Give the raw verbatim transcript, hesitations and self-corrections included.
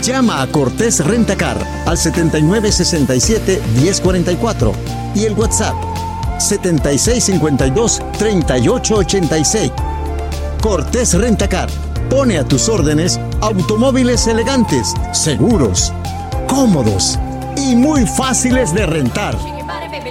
Llama a Cortés Rentacar al setenta y nueve sesenta y siete diez cuarenta y cuatro y el WhatsApp setenta y seis cincuenta y dos treinta y ocho ochenta y seis. Cortés Rentacar pone a tus órdenes automóviles elegantes, seguros, cómodos y muy fáciles de rentar.